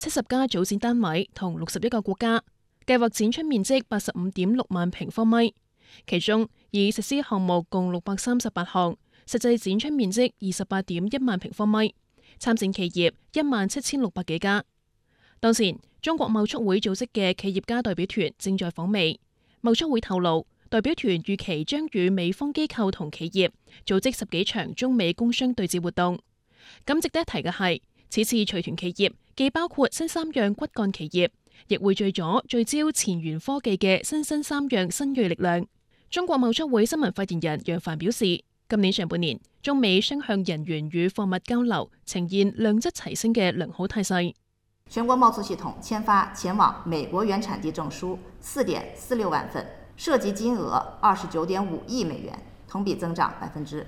70家組展單位同61個國家，計劃展出面積85.6萬平方米，其中已實施項目共638項，實際展出面積28.1萬平方米，參展企業17600幾家。當前中國貿促會組織嘅企業家代表團正在訪美，貿促會透露，代表團預期將與美方機構同企業組織10幾場中美工商對接活動。咁值得一提嘅係，此次隨團企業既包括新三樣骨幹企業，亦匯聚咗聚焦前沿科技嘅新三樣新銳力量。中國貿促會新聞發言人楊帆表示，今年上半年中美雙向人員與貨物交流呈現量質齊升嘅良好態勢。 全國貿促系統簽發前往美國原產地證書4.46萬份，涉及金額29.5億美元，同比增長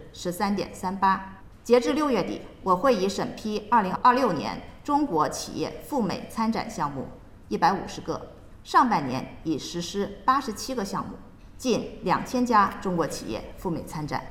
13.38%。截至6月底，我會已審批2026年中國企業赴美參展項目150個，上半年已實施87個項目，近2000家中國企業赴美參展。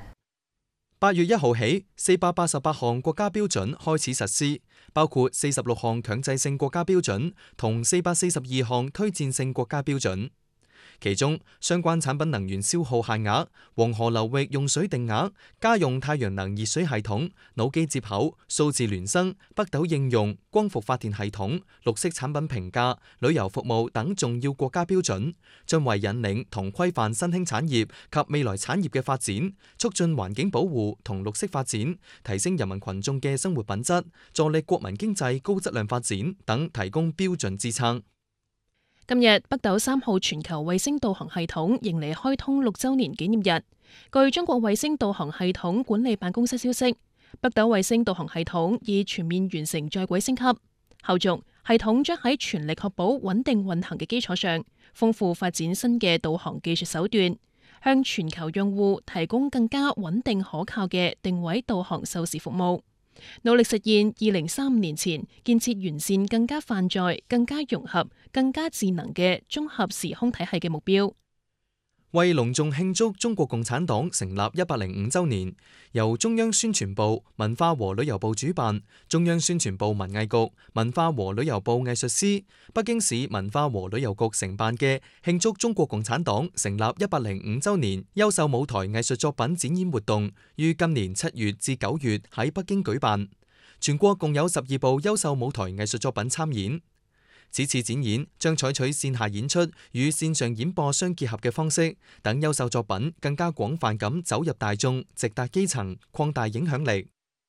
8月1號起，488項國家標準開始實施，包括46項強制性國家標準同442項推薦性國家標準。其中，相關產品能源消耗限額、黃河流域用水定額、家用太陽能熱水系統、腦機接口、數字孿生、北斗應用、光伏發電系統、綠色產品評價、旅遊服務等重要國家標準，將為引領同規範新興產業及未來產業嘅發展，促進環境保護同綠色發展，提升人民群眾嘅生活品質，助力國民經濟高質量發展等提供標準支撐。 今日北斗3號全球衛星導航系統迎嚟開通6週年紀念日。據中國衛星導航系統管理辦公室消息，北斗衛星導航系統已全面完成在軌升級，後續系統將喺全力確保穩定運行嘅基礎上，豐富發展新嘅導航技術手段，向全球用戶提供更加穩定可靠嘅定位導航授時服務，努力實現2035年前建設完善、更加泛在、更加融合、更加智能嘅綜合時空體系嘅目標。 為隆重慶祝中國共產黨成立105週年，由中央宣傳部、文化和旅遊部主辦，中央宣傳部文藝局、文化和旅遊部藝術司、北京市文化和旅遊局承辦嘅慶祝中國共產黨成立105週年優秀舞台藝術作品展演活動，於今年7月至9月喺北京舉辦。全國共有12部優秀舞台藝術作品參演。此次展演將採取線下演出與線上演播相結合嘅方式，等優秀作品更加廣泛咁走入大眾，直達基層，擴大影響力。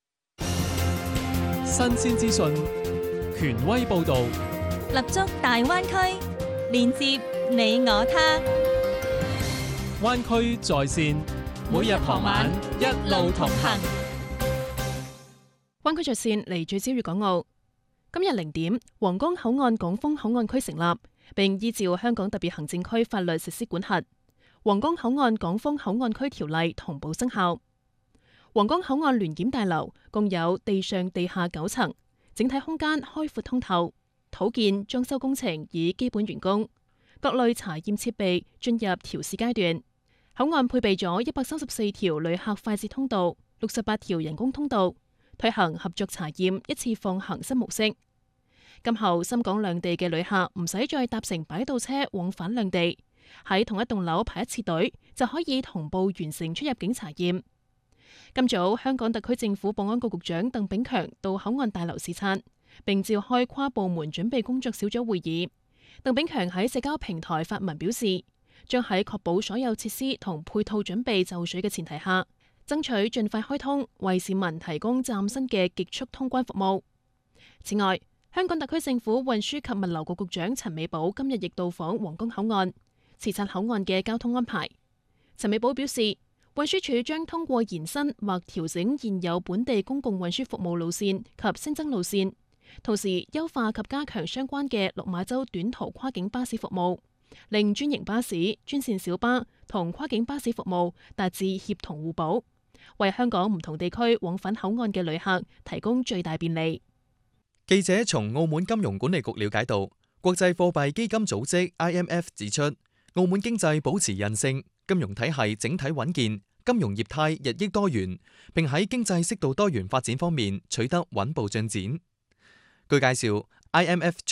新鮮資訊，權威報導， 立足大灣區，連接你我他。 灣區在線，每日傍晚一路同行。 灣區在線嚟聚焦粵港澳。今日0點，皇崗口岸港豐口岸區成立，並依照香港特別行政區法律實施管轄。皇崗口岸港豐口岸區條例同步生效。皇崗口岸聯檢大樓共有地上地下9層，整體空間開闊通透，土建裝修工程已基本完工，各類查驗設備進入調試階段。口岸配備咗134條旅客快捷通道、68條人工通道，推行合作查驗一次放行新模式。今後深港兩地嘅旅客唔使再搭乘擺渡車往返兩地，喺同一棟樓排一次隊就可以同步完成出入境查驗。今早香港特區政府保安局局長鄧炳強到口岸大樓視察，並召開跨部門準備工作小組會議。鄧炳強喺社交平台發文表示，將喺確保所有設施同配套準備就緒嘅前提下，爭取盡快開通，為市民提供嶄新嘅極速通關服務。此外，香港特區政府運輸及物流局局長陳美寶今日亦到訪皇崗口岸，視察口岸嘅交通安排。陳美寶表示，運輸署將通過延伸或調整現有本地公共運輸服務路線及新增路線，同時優化及加強相關嘅落馬洲短途跨境巴士服務，令專營巴士、專線小巴同跨境巴士服務達至協同互補，為香港唔同地區往返口岸嘅旅客提供最大便利。 記者從澳門金融管理局了解到，國際貨幣基金組織 IMF 指出，澳門經濟保持韌性，金融體系整體穩健，金融業態日益多元，並喺經濟適度多元發展方面取得穩步進展。據介紹 IMF